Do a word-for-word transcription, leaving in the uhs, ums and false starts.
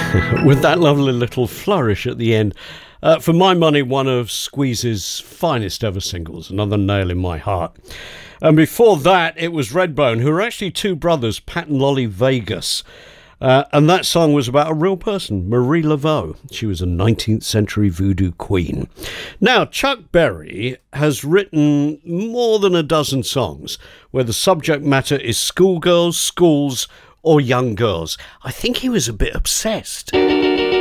With that lovely little flourish at the end. Uh, for my money, one of Squeeze's finest ever singles, Another Nail in My Heart. And before that, it was Redbone, who are actually two brothers, Pat and Lolly Vegas. Uh, and that song was about a real person, Marie Laveau. She was a nineteenth century voodoo queen. Now, Chuck Berry has written more than a dozen songs where the subject matter is schoolgirls, schools, or young girls. I think he was a bit obsessed.